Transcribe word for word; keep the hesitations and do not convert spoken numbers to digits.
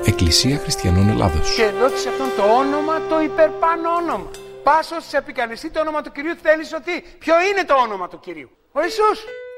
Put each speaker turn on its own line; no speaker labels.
Εκκλησία Χριστιανών Ελλάδος.
Και δόθησε αυτόν το όνομα, το υπερπάνω όνομα. Πάσος σε επικαλεστεί το όνομα του Κυρίου, θέλεις ότι ποιο είναι το όνομα του Κυρίου? Ο Ιησούς.